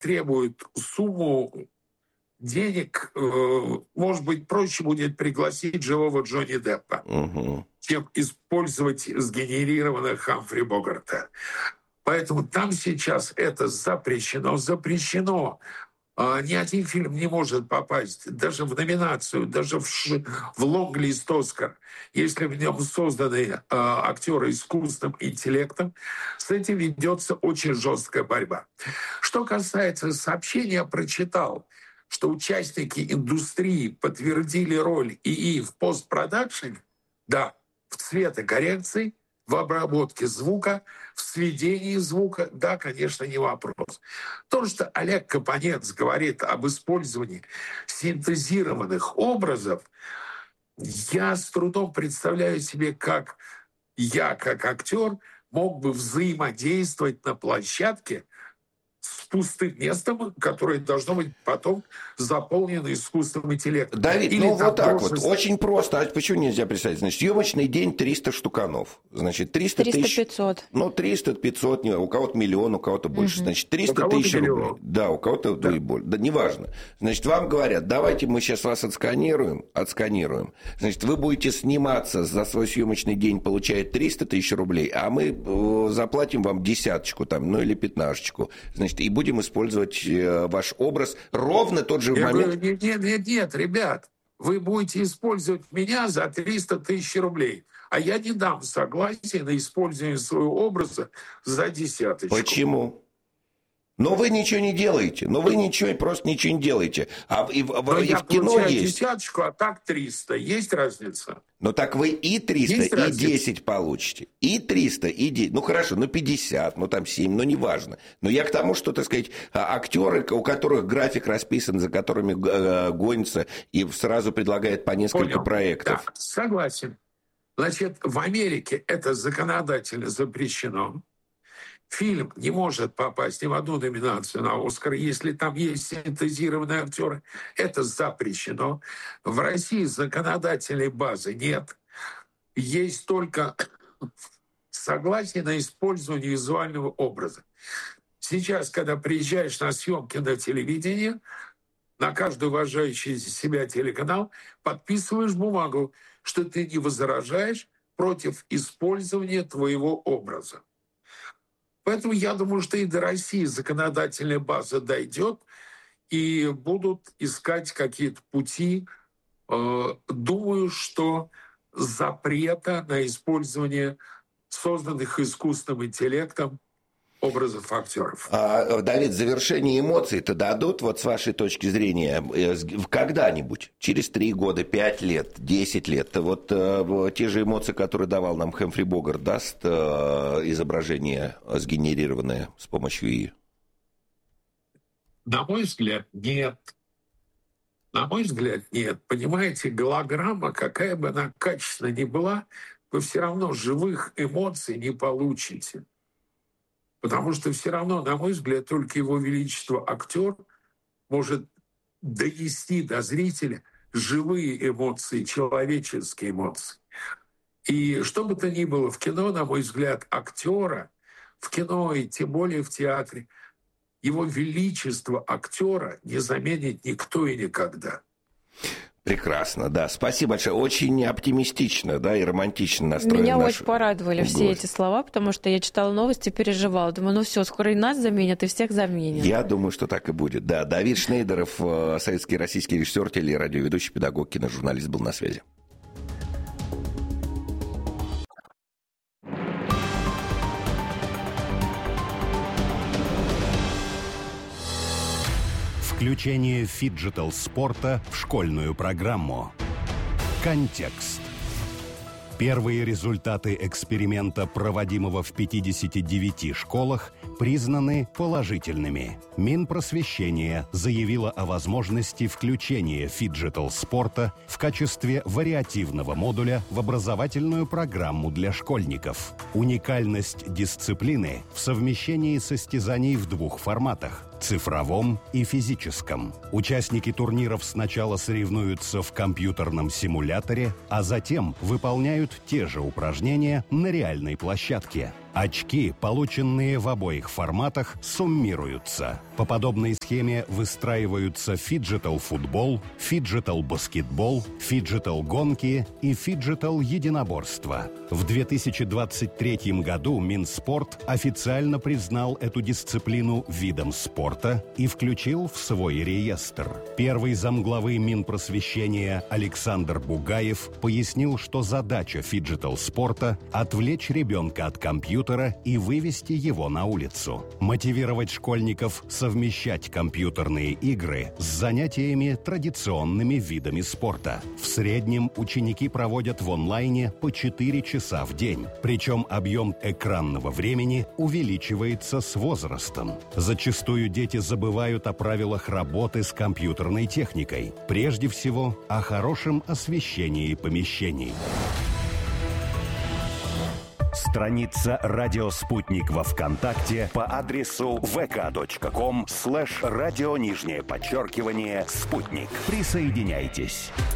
потребует сумму денег, может быть, проще будет пригласить живого Джонни Деппа, чем использовать сгенерированного Хамфри Богарта. Поэтому там сейчас это запрещено. Запрещено. Ни один фильм не может попасть даже в номинацию, даже в лонг-лист «Оскар», если в нем созданы актеры искусственным интеллектом. С этим ведется очень жесткая борьба. Что касается сообщения, я прочитал, что участники индустрии подтвердили роль ИИ в постпродакшене, да, в цветокоррекции, в обработке звука, в сведении звука, да, конечно, не вопрос. То, что Олег Капонец говорит об использовании синтезированных образов, я с трудом представляю себе, как я, как актер, мог бы взаимодействовать на площадке с пустым местом, которое должно быть потом заполнено искусственным интеллектом. Давид, ну вот так вот, очень просто. А почему нельзя представить? Значит, съемочный день 300 штуканов. Значит, 300 тысяч... 300-500. Ну, 300-500, у кого-то миллион, у кого-то больше. Значит, 300 тысяч рублей. Да, у кого-то и больше. Да, неважно. Значит, вам говорят, давайте мы сейчас вас отсканируем. Значит, вы будете сниматься за свой съемочный день, получая 300 тысяч рублей, а мы заплатим вам десяточку там, ну или 15-очку. Значит, и будем использовать ваш образ ровно тот же момент. Говорю, нет, ребят, вы будете использовать меня за 300 тысяч рублей, а я не дам согласия на использование своего образа за десяточку. Почему? Но вы ничего не делаете. Просто ничего не делаете. И в кино есть. Десяточку, а так 300. Есть разница? Но так вы и 300, есть и разница? 10 получите. И 300, и 10. Ну хорошо, 50, там 7, неважно. Но я к тому, что, так сказать, актеры, у которых график расписан, за которыми гонится, и сразу предлагает по несколько проектов. Да, согласен. Значит, в Америке это законодательно запрещено. Фильм не может попасть ни в одну номинацию на «Оскар», если там есть синтезированные актеры. Это запрещено. В России законодательной базы нет. Есть только согласие на использование визуального образа. Сейчас, когда приезжаешь на съемки на телевидении, на каждый уважающий себя телеканал подписываешь бумагу, что ты не возражаешь против использования твоего образа. Поэтому я думаю, что и до России законодательная база дойдет, и будут искать какие-то пути. Думаю, что запрета на использование созданных искусственным интеллектом образов актеров. Давид, завершение эмоций-то дадут, вот с вашей точки зрения, когда-нибудь, через 3 года, 5 лет, 10 лет, вот те же эмоции, которые давал нам Хэмфри Богарт, даст изображение, сгенерированное с помощью ИИ? На мой взгляд, нет. Понимаете, голограмма, какая бы она качественная ни была, вы все равно живых эмоций не получите. Потому что все равно, на мой взгляд, только его величество актер может донести до зрителя живые эмоции, человеческие эмоции. И что бы то ни было в кино, на мой взгляд, актера в кино и тем более в театре, его величество актера не заменит никто и никогда. Прекрасно, да. Спасибо большое. Очень оптимистично, да, и романтично настроен. Меня очень порадовали все эти слова, потому что я читала новости, переживала. Думаю, все, скоро и нас заменят, и всех заменят. Я думаю, что так и будет, да. Давид Шнейдеров, советский российский режиссер, телерадиоведущий, педагог, киножурналист, был на связи. Включение фиджитал-спорта в школьную программу. Контекст. Первые результаты эксперимента, проводимого в 59 школах, признаны положительными. Минпросвещение заявило о возможности включения фиджитал-спорта в качестве вариативного модуля в образовательную программу для школьников. Уникальность дисциплины в совмещении состязаний в 2 форматах – цифровом и физическом. Участники турниров сначала соревнуются в компьютерном симуляторе, а затем выполняют те же упражнения на реальной площадке. Очки, полученные в обоих форматах, суммируются. По подобной схеме выстраиваются фиджитал-футбол, фиджитал-баскетбол, фиджитал-гонки и фиджитал-единоборство. В 2023 году Минспорт официально признал эту дисциплину видом спорта и включил в свой реестр. Первый замглавы Минпросвещения Александр Бугаев пояснил, что задача фиджитал-спорта – отвлечь ребенка от компьютера и вывести его на улицу. Мотивировать школьников совмещать компьютерные игры с занятиями традиционными видами спорта. В среднем ученики проводят в онлайне по 4 часа в день. Причем объем экранного времени увеличивается с возрастом. Зачастую дети забывают о правилах работы с компьютерной техникой. Прежде всего, о хорошем освещении помещений. Страница «Радио Спутник» во ВКонтакте по адресу vk.com/радио_спутник. Присоединяйтесь.